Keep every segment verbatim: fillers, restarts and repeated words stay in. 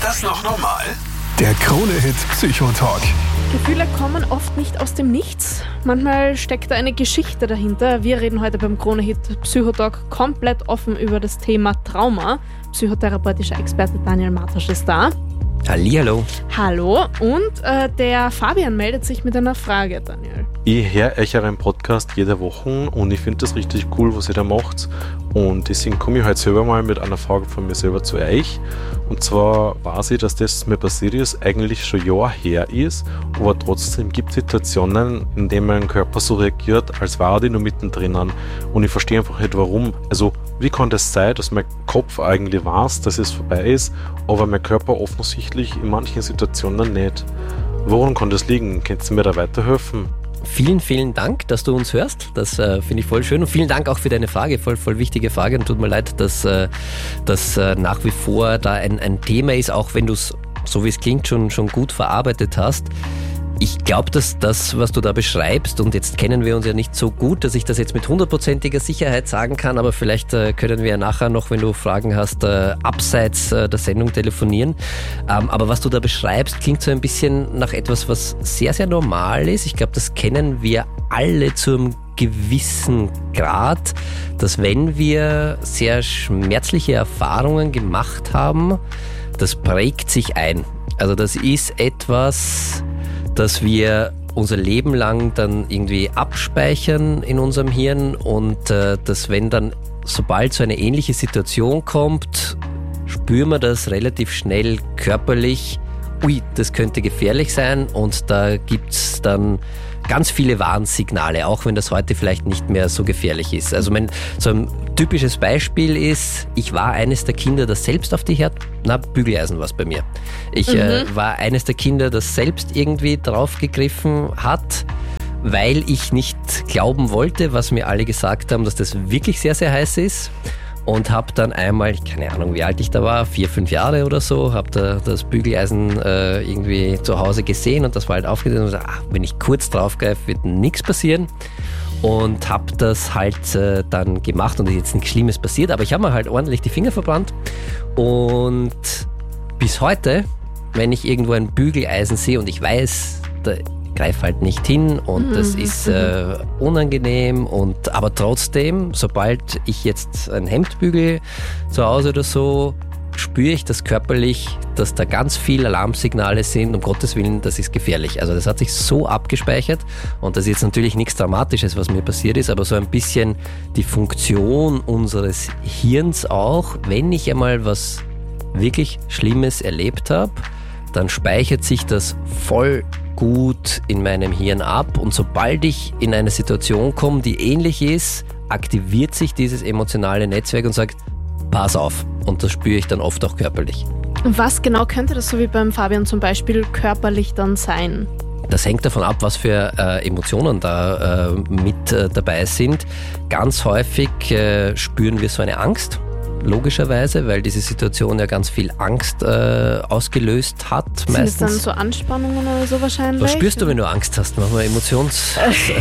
das noch normal? Der Krone-Hit Psychotalk. Gefühle kommen oft nicht aus dem Nichts. Manchmal steckt da eine Geschichte dahinter. Wir reden heute beim Krone-Hit Psychotalk komplett offen über das Thema Trauma. Psychotherapeutischer Experte Daniel Martasch ist da. Hallihallo. Hallo. Und äh, der Fabian meldet sich mit einer Frage, Daniel. Ich höre euch einen Podcast jede Woche und ich finde das richtig cool, was ihr da macht. Und deswegen komme ich heute selber mal mit einer Frage von mir selber zu euch. Und zwar weiß ich, dass das mir passiert ist, eigentlich schon Jahre her ist, aber trotzdem gibt es Situationen, in denen mein Körper so reagiert, als wäre ich noch mittendrin. Und ich verstehe einfach nicht, warum. Also, wie kann das sein, dass mein Kopf eigentlich weiß, dass es vorbei ist, aber mein Körper offensichtlich in manchen Situationen nicht? Woran kann das liegen? Könnt ihr mir da weiterhelfen? Vielen, vielen Dank, dass du uns hörst. Das äh, finde ich voll schön. Und vielen Dank auch für deine Frage. Voll, voll wichtige Frage. Und tut mir leid, dass äh, das äh, nach wie vor da ein, ein Thema ist, auch wenn du es, so wie es klingt, schon, schon gut verarbeitet hast. Ich glaube, dass das, was du da beschreibst, und jetzt kennen wir uns ja nicht so gut, dass ich das jetzt mit hundertprozentiger Sicherheit sagen kann, aber vielleicht äh, können wir ja nachher noch, wenn du Fragen hast, äh, abseits äh, der Sendung telefonieren. Ähm, aber was du da beschreibst, klingt so ein bisschen nach etwas, was sehr, sehr normal ist. Ich glaube, das kennen wir alle zu einem gewissen Grad, dass wenn wir sehr schmerzliche Erfahrungen gemacht haben, das prägt sich ein. Also das ist etwas, dass wir unser Leben lang dann irgendwie abspeichern in unserem Hirn und äh, dass wenn dann, sobald so eine ähnliche Situation kommt, spüren wir das relativ schnell körperlich, ui, das könnte gefährlich sein, und da gibt's dann ganz viele Warnsignale, auch wenn das heute vielleicht nicht mehr so gefährlich ist. Also mein, so ein typisches Beispiel ist, ich war eines der Kinder, das selbst auf die Herd... Na, Bügeleisen war es bei mir. Ich mhm. äh, war eines der Kinder, das selbst irgendwie draufgegriffen hat, weil ich nicht glauben wollte, was mir alle gesagt haben, dass das wirklich sehr, sehr heiß ist. Und habe dann einmal, keine Ahnung, wie alt ich da war, vier, fünf Jahre oder so, habe da das Bügeleisen äh, irgendwie zu Hause gesehen und das war halt aufgesetzt und gesagt, ach, wenn ich kurz draufgreife, wird nichts passieren. Und habe das halt äh, dann gemacht und ist jetzt nichts Schlimmes passiert, aber ich habe mir halt ordentlich die Finger verbrannt. Und bis heute, wenn ich irgendwo ein Bügeleisen sehe und ich weiß, da greife halt nicht hin und mhm. das ist äh, unangenehm, und aber trotzdem, sobald ich jetzt ein Hemd bügele zu Hause oder so, spüre ich das körperlich, dass da ganz viele Alarmsignale sind, um Gottes Willen, das ist gefährlich. Also das hat sich so abgespeichert, und das ist jetzt natürlich nichts Dramatisches, was mir passiert ist, aber so ein bisschen die Funktion unseres Hirns auch, wenn ich einmal was wirklich Schlimmes erlebt habe, dann speichert sich das voll gut in meinem Hirn ab, und sobald ich in eine Situation komme, die ähnlich ist, aktiviert sich dieses emotionale Netzwerk und sagt, pass auf. Und das spüre ich dann oft auch körperlich. Was genau könnte das, so wie beim Fabian zum Beispiel, körperlich dann sein? Das hängt davon ab, was für äh, Emotionen da äh, mit äh, dabei sind. Ganz häufig äh, spüren wir so eine Angst. Logischerweise, weil diese Situation ja ganz viel Angst äh, ausgelöst hat. Sind meistens. das dann so Anspannungen oder so wahrscheinlich? Was spürst du, wenn du Angst hast? Manchmal Emotions...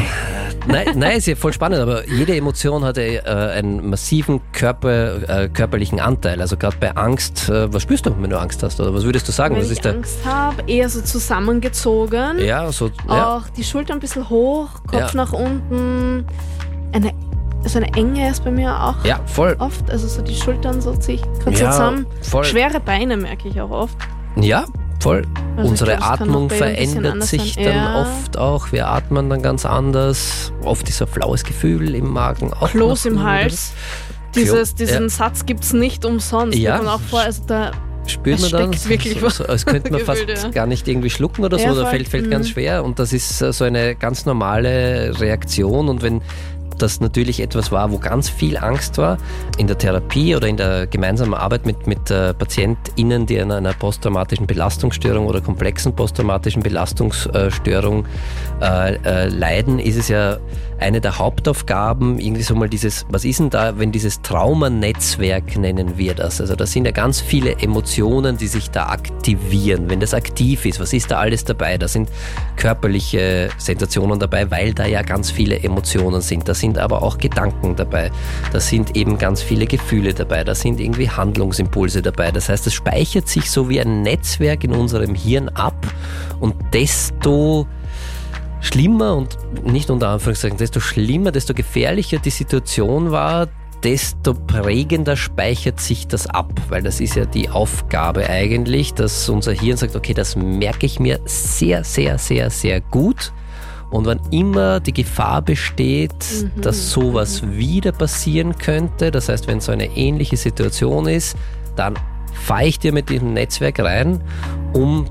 nein, nein, ist ja voll spannend, aber jede Emotion hat äh, einen massiven Körper, äh, körperlichen Anteil. Also gerade bei Angst, äh, was spürst du, wenn du Angst hast? Oder was würdest du sagen? Wenn was ich ist Angst habe, eher so zusammengezogen. Ja, so... Ja. Auch die Schulter ein bisschen hoch, Kopf Ja. nach unten. Eine So eine Enge ist bei mir auch Ja, voll. oft, also so die Schultern so ziehe ich gerade Ja, so zusammen. voll. Schwere Beine merke ich auch oft. Ja, voll. Also Unsere ich glaub, das kann Atmung auch bei jedem ein bisschen verändert anders sich sein. dann Ja. oft auch. Wir atmen dann ganz anders. Oft ist so ein flaues Gefühl im Magen. Auch Kloß noch im gut. Hals. Dieses, Klo- diesen ja. Satz gibt es nicht umsonst. Ja. Mir kommt auch vor, also da Spürt Es man dann, steckt wirklich so, so, als könnte man fast Gefühl, ja. gar nicht irgendwie schlucken oder so, Ja, oder voll. fällt, fällt ganz Mhm. schwer. Und das ist äh, so eine ganz normale Reaktion. Und wenn das natürlich etwas war, wo ganz viel Angst war, in der Therapie oder in der gemeinsamen Arbeit mit, mit äh, PatientInnen, die an einer posttraumatischen Belastungsstörung oder komplexen posttraumatischen Belastungsstörung äh, äh, leiden, ist es ja eine der Hauptaufgaben, irgendwie so mal dieses, was ist denn da, wenn dieses Traumanetzwerk, nennen wir das, also da sind ja ganz viele Emotionen, die sich da aktivieren, wenn das aktiv ist, was ist da alles dabei? Da sind körperliche Sensationen dabei, weil da ja ganz viele Emotionen sind, da sind aber auch Gedanken dabei, da sind eben ganz viele Gefühle dabei, da sind irgendwie Handlungsimpulse dabei, das heißt, es speichert sich so wie ein Netzwerk in unserem Hirn ab und desto schlimmer und nicht unter Anführungszeichen, desto schlimmer, desto gefährlicher die Situation war, desto prägender speichert sich das ab, weil das ist ja die Aufgabe eigentlich, dass unser Hirn sagt, okay, das merke ich mir sehr, sehr, sehr, sehr gut und wann immer die Gefahr besteht, mhm. dass sowas wieder passieren könnte, das heißt, wenn so eine ähnliche Situation ist, dann fahre ich dir mit diesem Netzwerk rein, um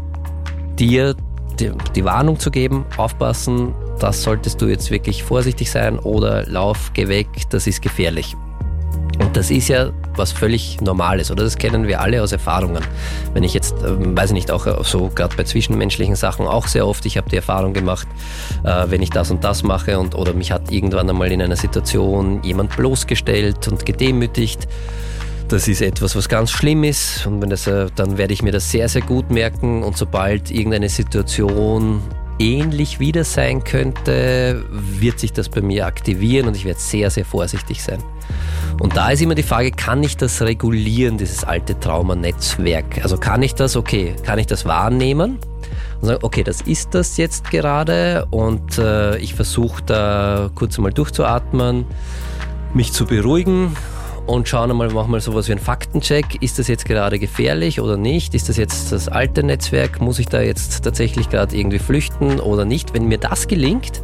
dir die, die Warnung zu geben, aufpassen, das solltest du jetzt wirklich vorsichtig sein oder lauf, geh weg, das ist gefährlich. Und das ist ja was völlig Normales, oder? Das kennen wir alle aus Erfahrungen. Wenn ich jetzt, äh, weiß ich nicht, auch so gerade bei zwischenmenschlichen Sachen auch sehr oft, ich habe die Erfahrung gemacht, äh, wenn ich das und das mache und oder mich hat irgendwann einmal in einer Situation jemand bloßgestellt und gedemütigt, das ist etwas, was ganz schlimm ist und wenn das, dann werde ich mir das sehr, sehr gut merken und sobald irgendeine Situation ähnlich wieder sein könnte, wird sich das bei mir aktivieren und ich werde sehr, sehr vorsichtig sein. Und da ist immer die Frage, kann ich das regulieren, dieses alte Traumanetzwerk? Also kann ich das, okay, kann ich das wahrnehmen und sagen, okay, das ist das jetzt gerade und äh, ich versuche da kurz mal durchzuatmen, mich zu beruhigen und schauen einmal, machen mal sowas wie einen Faktencheck. Ist das jetzt gerade gefährlich oder nicht? Ist das jetzt das alte Netzwerk? Muss ich da jetzt tatsächlich gerade irgendwie flüchten oder nicht? Wenn mir das gelingt,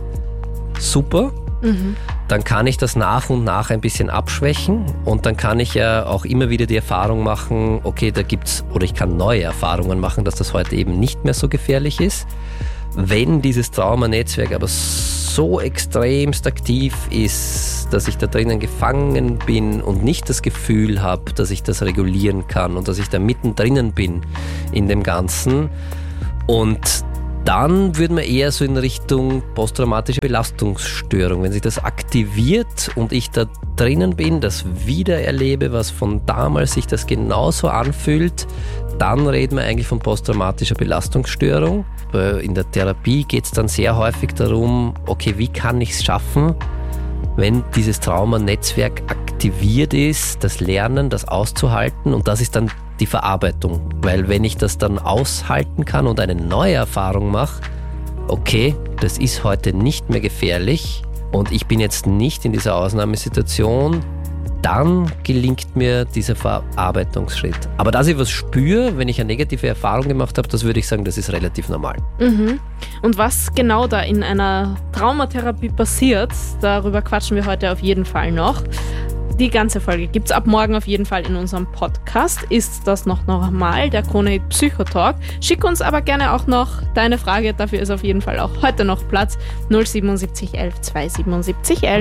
super. Mhm. Dann kann ich das nach und nach ein bisschen abschwächen und dann kann ich ja auch immer wieder die Erfahrung machen, okay, da gibt's, oder ich kann neue Erfahrungen machen, dass das heute eben nicht mehr so gefährlich ist. Wenn dieses Traumanetzwerk aber so extremst aktiv ist, dass ich da drinnen gefangen bin und nicht das Gefühl habe, dass ich das regulieren kann und dass ich da mittendrin bin in dem Ganzen. Und dann würde man eher so in Richtung posttraumatische Belastungsstörung, wenn sich das aktiviert und ich da drinnen bin, das wieder erlebe, was von damals sich das genauso anfühlt, dann reden wir eigentlich von posttraumatischer Belastungsstörung. In der Therapie geht es dann sehr häufig darum, okay, wie kann ich es schaffen, wenn dieses Traumanetzwerk aktiviert ist, das Lernen, das auszuhalten und das ist dann die Verarbeitung. Weil wenn ich das dann aushalten kann und eine neue Erfahrung mache, okay, das ist heute nicht mehr gefährlich und ich bin jetzt nicht in dieser Ausnahmesituation, dann gelingt mir dieser Verarbeitungsschritt. Aber dass ich was spüre, wenn ich eine negative Erfahrung gemacht habe, das würde ich sagen, das ist relativ normal. Mhm. Und was genau da in einer Traumatherapie passiert, darüber quatschen wir heute auf jeden Fall noch. Die ganze Folge gibt es ab morgen auf jeden Fall in unserem Podcast. Ist das noch normal, der Krone-Hit Psychotalk? Schick uns aber gerne auch noch deine Frage, dafür ist auf jeden Fall auch heute noch Platz. null sieben sieben eins eins zwei sieben sieben eins eins.